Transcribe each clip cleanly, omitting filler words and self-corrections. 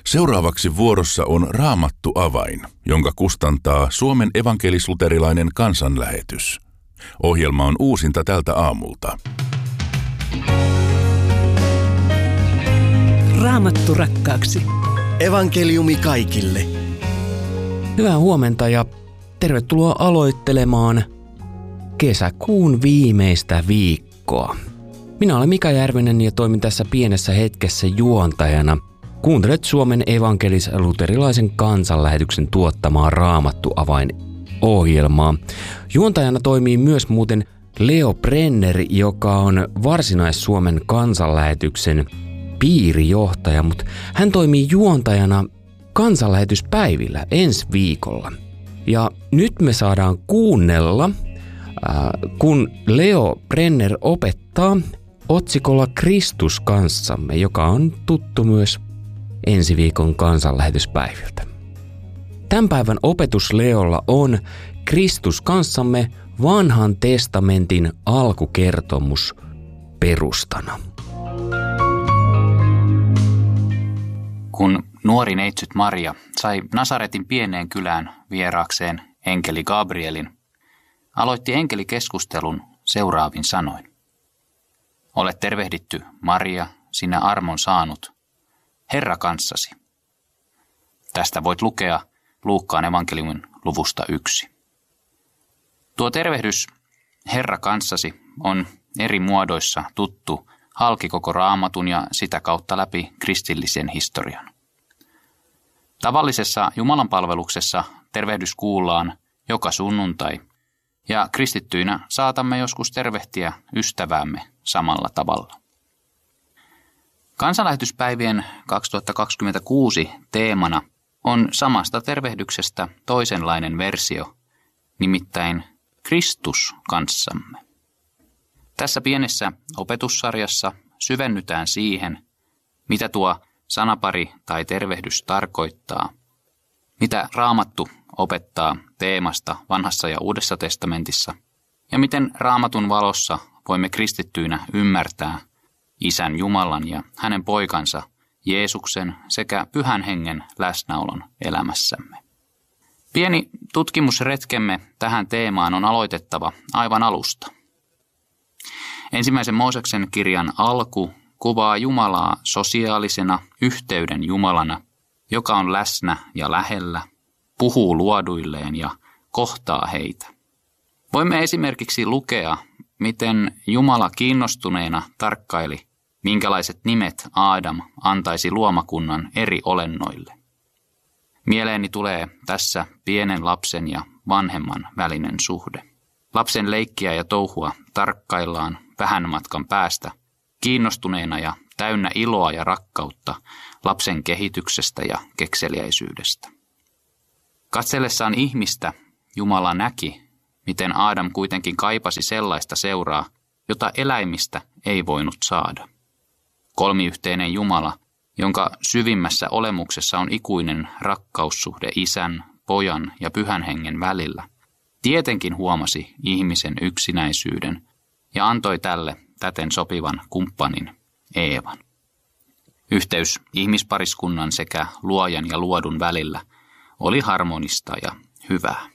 Seuraavaksi vuorossa on Raamattu avain, jonka kustantaa Suomen evankelis-luterilainen kansanlähetys. Ohjelma on uusinta tältä aamulta. Raamattu rakkaaksi. Evankeliumi kaikille. Hyvää huomenta ja tervetuloa aloittelemaan kesäkuun viimeistä viikkoa. Minä olen Mika Järvinen ja toimin tässä pienessä hetkessä juontajana. Kuuntelet Suomen evankelis-luterilaisen kansanlähetyksen tuottamaa Raamattu avain-ohjelmaa. Juontajana toimii myös muuten Leo Brenner, joka on Varsinais-Suomen kansanlähetyksen piirijohtaja, mutta hän toimii juontajana kansanlähetyspäivillä ensi viikolla. Ja nyt me saadaan kuunnella, kun Leo Brenner opettaa otsikolla Kristus kanssamme, joka on tuttu myös ensi viikon kansanlähetyspäiviltä. Tämän päivän opetus Leolla on Kristus kanssamme vanhan testamentin alkukertomus perustana. Kun nuori neitsyt Maria sai Nasaretin pieneen kylään vieraakseen enkeli Gabrielin, aloitti enkeli keskustelun seuraavin sanoin. Olet tervehditty, Maria, sinä armon saanut, Herra kanssasi. Tästä voit lukea Luukkaan evankeliumin luvusta 1. Tuo tervehdys, Herra kanssasi, on eri muodoissa tuttu halki koko Raamatun ja sitä kautta läpi kristillisen historian. Tavallisessa jumalanpalveluksessa tervehdys kuullaan joka sunnuntai, ja kristittyinä saatamme joskus tervehtiä ystäväämme samalla tavalla. Kansanlähetyspäivien 2026 teemana on samasta tervehdyksestä toisenlainen versio, nimittäin Kristus kanssamme. Tässä pienessä opetussarjassa syvennytään siihen, mitä tuo sanapari tai tervehdys tarkoittaa, mitä Raamattu opettaa teemasta Vanhassa ja Uudessa testamentissa, ja miten Raamatun valossa voimme kristittyinä ymmärtää Isän Jumalan ja hänen poikansa Jeesuksen sekä Pyhän Hengen läsnäolon elämässämme. Pieni tutkimusretkemme tähän teemaan on aloitettava aivan alusta. Ensimmäisen Mooseksen kirjan alku kuvaa Jumalaa sosiaalisena yhteyden Jumalana, joka on läsnä ja lähellä, puhuu luoduilleen ja kohtaa heitä. Voimme esimerkiksi lukea, miten Jumala kiinnostuneena tarkkaili, minkälaiset nimet Aadam antaisi luomakunnan eri olennoille. Mieleeni tulee tässä pienen lapsen ja vanhemman välinen suhde. Lapsen leikkiä ja touhua tarkkaillaan vähän matkan päästä, kiinnostuneena ja täynnä iloa ja rakkautta lapsen kehityksestä ja kekseliäisyydestä. Katsellessaan ihmistä Jumala näki, miten Aadam kuitenkin kaipasi sellaista seuraa, jota eläimistä ei voinut saada. Kolmiyhteinen Jumala, jonka syvimmässä olemuksessa on ikuinen rakkaussuhde Isän, Pojan ja Pyhän Hengen välillä, tietenkin huomasi ihmisen yksinäisyyden ja antoi tälle täten sopivan kumppanin, Eevan. Yhteys ihmispariskunnan sekä luojan ja luodun välillä oli harmonista ja hyvää.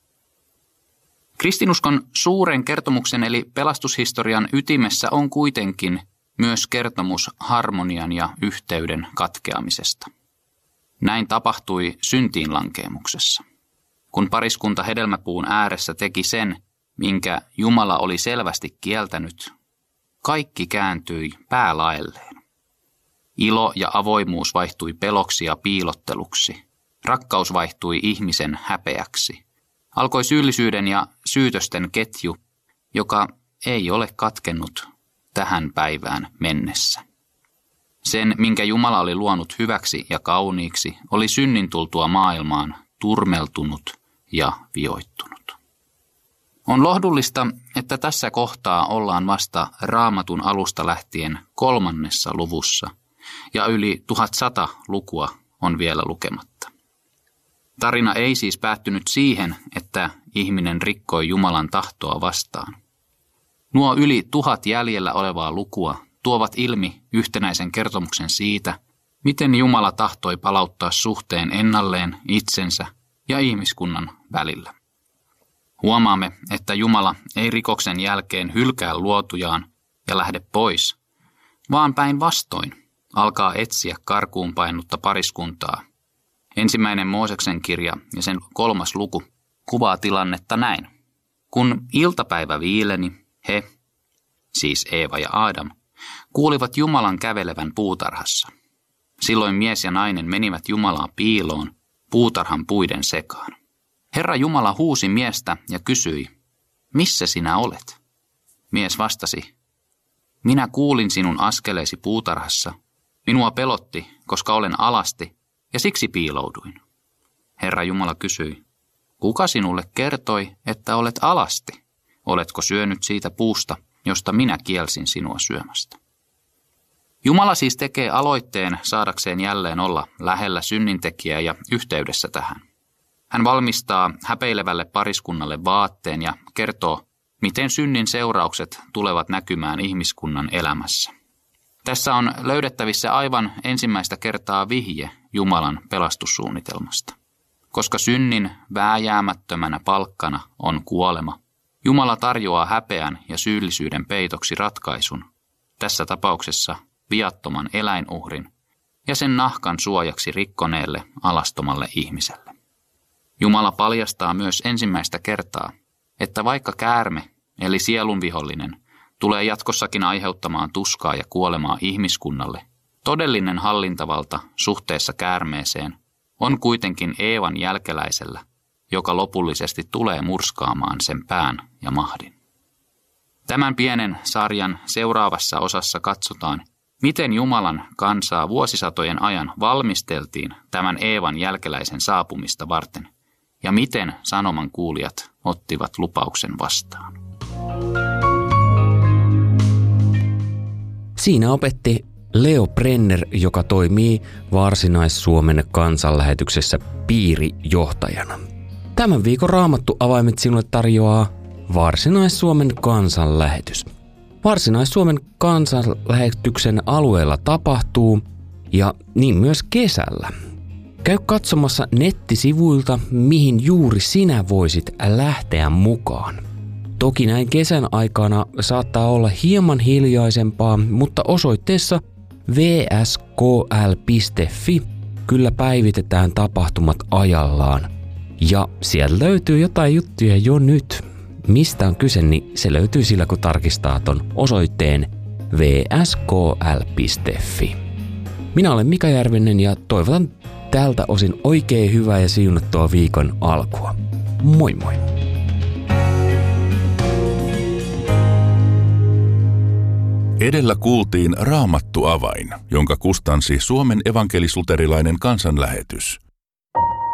Kristinuskon suuren kertomuksen eli pelastushistorian ytimessä on kuitenkin myös kertomus harmonian ja yhteyden katkeamisesta. Näin tapahtui syntiinlankeemuksessa. Kun pariskunta hedelmäpuun ääressä teki sen, minkä Jumala oli selvästi kieltänyt, kaikki kääntyi päälaelleen. Ilo ja avoimuus vaihtui peloksi ja piilotteluksi. Rakkaus vaihtui ihmisen häpeäksi. Alkoi syyllisyyden ja syytösten ketju, joka ei ole katkennut tähän päivään mennessä. Sen, minkä Jumala oli luonut hyväksi ja kauniiksi, oli synnin tultua maailmaan turmeltunut ja vioittunut. On lohdullista, että tässä kohtaa ollaan vasta Raamatun alusta lähtien 3. luvussa ja yli 1100 lukua on vielä lukematta. Tarina ei siis päättynyt siihen, että ihminen rikkoi Jumalan tahtoa vastaan. Nuo yli 1000 jäljellä olevaa lukua tuovat ilmi yhtenäisen kertomuksen siitä, Miten Jumala tahtoi palauttaa suhteen ennalleen itsensä ja ihmiskunnan välillä. Huomaamme, että Jumala ei rikoksen jälkeen hylkää luotujaan ja lähde pois, vaan päinvastoin alkaa etsiä karkuun painutta pariskuntaa. 1. Mooseksen kirja ja sen 3. luku kuvaa tilannetta näin. Kun iltapäivä viileni, he, siis Eeva ja Aadam, kuulivat Jumalan kävelevän puutarhassa. Silloin mies ja nainen menivät Jumalaa piiloon puutarhan puiden sekaan. Herra Jumala huusi miestä ja kysyi, missä sinä olet? Mies vastasi, minä kuulin sinun askeleesi puutarhassa. Minua pelotti, koska olen alasti, ja siksi piilouduin. Herra Jumala kysyi, kuka sinulle kertoi, että olet alasti? Oletko syönyt siitä puusta, josta minä kielsin sinua syömästä? Jumala siis tekee aloitteen saadakseen jälleen olla lähellä synnintekijää ja yhteydessä tähän. Hän valmistaa häpeilevälle pariskunnalle vaatteen ja kertoo, miten synnin seuraukset tulevat näkymään ihmiskunnan elämässä. Tässä on löydettävissä aivan ensimmäistä kertaa vihje Jumalan pelastussuunnitelmasta. Koska synnin vääjäämättömänä palkkana on kuolema, Jumala tarjoaa häpeän ja syyllisyyden peitoksi ratkaisun, tässä tapauksessa viattoman eläinuhrin ja sen nahkan suojaksi rikkoneelle alastomalle ihmiselle. Jumala paljastaa myös ensimmäistä kertaa, että vaikka käärme, eli sielun vihollinen, tulee jatkossakin aiheuttamaan tuskaa ja kuolemaa ihmiskunnalle, todellinen hallintavalta suhteessa käärmeeseen on kuitenkin Eevan jälkeläisellä, joka lopullisesti tulee murskaamaan sen pään ja mahdin. Tämän pienen sarjan seuraavassa osassa katsotaan, miten Jumalan kansaa vuosisatojen ajan valmisteltiin tämän Eevan jälkeläisen saapumista varten ja miten sanoman kuulijat ottivat lupauksen vastaan. Siinä opetti Leo Brenner, joka toimii Varsinais-Suomen kansanlähetyksessä piirijohtajana. Tämän viikon Raamattu avaimet sinulle tarjoaa Varsinais-Suomen kansanlähetys. Varsinais-Suomen kansanlähetyksen alueella tapahtuu ja niin myös kesällä. Käy katsomassa nettisivuilta, mihin juuri sinä voisit lähteä mukaan. Toki näin kesän aikana saattaa olla hieman hiljaisempaa, mutta osoitteessa vskl.fi kyllä päivitetään tapahtumat ajallaan. Ja sieltä löytyy jotain juttuja jo nyt. Mistä on kyse, niin se löytyy sillä, kun tarkistaa ton osoitteen vskl.fi. Minä olen Mika Järvinen ja toivotan tältä osin oikein hyvää ja siunattua viikon alkua. Moi moi! Edellä kuultiin Raamattu avain, jonka kustansi Suomen evankelis-luterilainen kansanlähetys.